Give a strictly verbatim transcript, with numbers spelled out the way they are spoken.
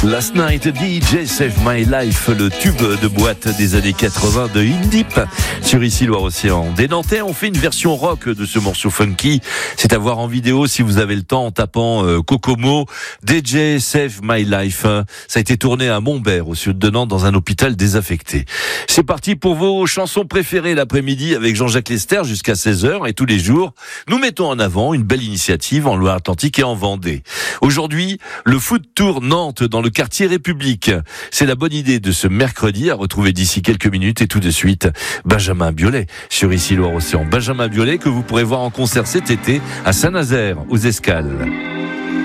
Last Night, D J Save My Life, le tube de boîte des années quatre-vingts de Indip sur Ici Loire-Océan. Des Nantais ont fait une version rock de ce morceau funky. C'est à voir en vidéo si vous avez le temps en tapant euh, Kokomo, D J Save My Life. Ça a été tourné à Montbert, au sud de Nantes, dans un hôpital désaffecté. C'est parti pour vos chansons préférées l'après-midi avec Jean-Jacques Lester jusqu'à seize heures, et tous les jours, nous mettons en avant une belle initiative en Loire-Atlantique et en Vendée. Aujourd'hui, le Food Tour Nantes dans le quartier République. C'est la bonne idée de ce mercredi à retrouver d'ici quelques minutes, et tout de suite Benjamin Biolay sur Ici Loire-Océan. Benjamin Biolay que vous pourrez voir en concert cet été à Saint-Nazaire aux Escales.